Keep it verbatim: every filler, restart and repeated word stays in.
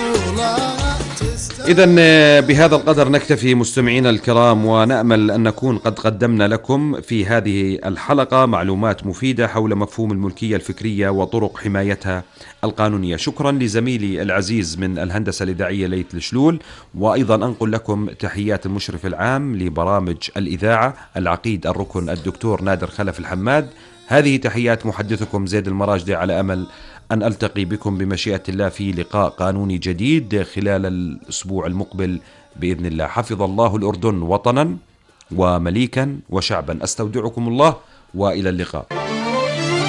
إذن بهذا القدر نكتفي مستمعينا الكرام، ونأمل أن نكون قد قدمنا لكم في هذه الحلقة معلومات مفيدة حول مفهوم الملكية الفكرية وطرق حمايتها القانونية. شكرا لزميلي العزيز من الهندسة الإذاعية ليث الشلول، وأيضا أنقل لكم تحيات المشرف العام لبرامج الإذاعة العقيد الركن الدكتور نادر خلف الحماد. هذه تحيات محدثكم زيد المراجدي، على أمل أن ألتقي بكم بمشيئة الله في لقاء قانوني جديد خلال الأسبوع المقبل بإذن الله. حفظ الله الأردن وطنا ومليكا وشعبا. أستودعكم الله وإلى اللقاء.